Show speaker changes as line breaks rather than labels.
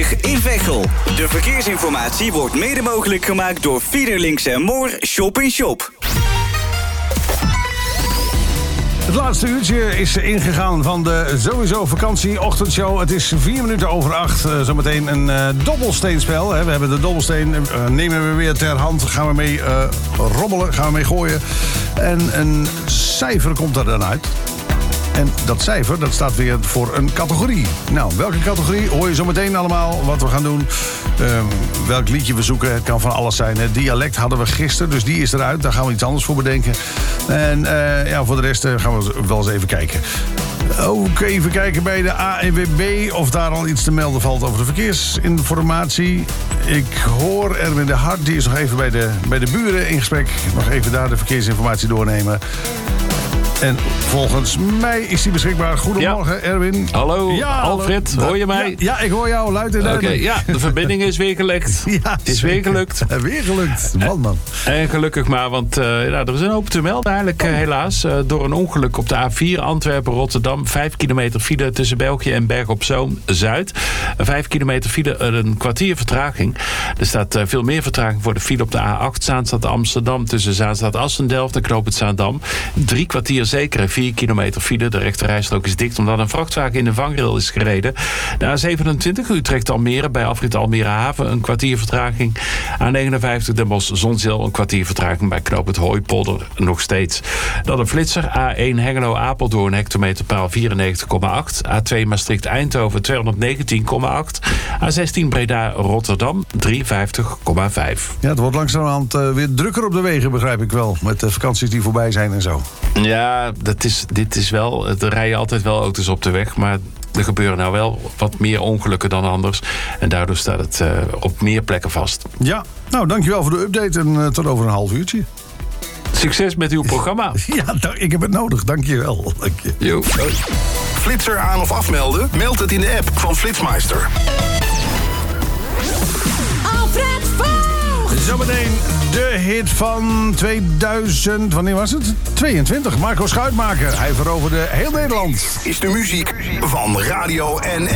A20 in Veghel. De verkeersinformatie wordt mede mogelijk gemaakt door Fiederlinks en Moor Shop in Shop.
Het laatste uurtje is ingegaan van de sowieso vakantieochendshow. Het is 8:04. Zometeen een dobbelsteenspel. We hebben de dobbelsteen, nemen we weer ter hand. Gaan we mee rommelen, gaan we mee gooien. En een cijfer komt er dan uit. En dat cijfer, dat staat weer voor een categorie. Nou, welke categorie hoor je zo meteen allemaal wat we gaan doen. Welk liedje we zoeken, het kan van alles zijn. Het dialect hadden we gisteren, dus die is eruit. Daar gaan we iets anders voor bedenken. En voor de rest gaan we wel eens even kijken. Ook even kijken bij de ANWB of daar al iets te melden valt over de verkeersinformatie. Ik hoor Erwin de Hart, die is nog even bij de buren in gesprek. Nog even daar de verkeersinformatie doornemen. En volgens mij is die beschikbaar. Goedemorgen, Erwin.
Hallo,
ja,
Alfred. Hoor je mij?
Ja, ik hoor jou luid en duidelijk.
Oké, ja, de verbinding is weer gelegd.
Ja,
het is weer gelukt.
Weer gelukt. Man.
En gelukkig maar, want er is een hoop te melden eigenlijk helaas. Door een ongeluk op de A4 Antwerpen-Rotterdam. 5 kilometer file tussen België en Berg op Zoom Zuid. 5 kilometer file, een kwartier vertraging. Er staat veel meer vertraging voor de file op de A8 Zaanstad-Amsterdam. Tussen Zaanstad-Assendelft en Knoop het Zaandam. 3 kwartier zeker, 4 kilometer file. De rechterrijstrook is dicht omdat een vrachtwagen in de vangrail is gereden. De A27 Utrecht-Almere bij afrit Almere Haven een kwartier vertraging. A59 Den Bosch-Zonzeel een kwartier vertraging bij knoop het Hooipolder nog steeds. Dan een flitser A1 Hengelo-Apeldoorn hectometerpaal 94,8. A2 Maastricht-Eindhoven 219,8. A16 Breda-Rotterdam 350,5.
Ja, het wordt langzamerhand weer drukker op de wegen, begrijp ik wel. Met de vakanties die voorbij zijn en zo.
Ja, dit is wel... Er rijden altijd wel auto's op de weg, maar er gebeuren nou wel wat meer ongelukken dan anders. En daardoor staat het op meer plekken vast. Ja,
nou dankjewel voor de update en tot over een half uurtje.
Succes met uw programma.
Ja, ik heb het nodig. Dankjewel. Dank je.
Jo.
Flitser aan of afmelden? Meld het in de app van Flitsmeister.
Alfred Voogd!
Zometeen de hit van 2000... Wanneer was het? 22. Marco Schuitmaker. Hij veroverde heel Nederland.
Is de muziek van Radio NL.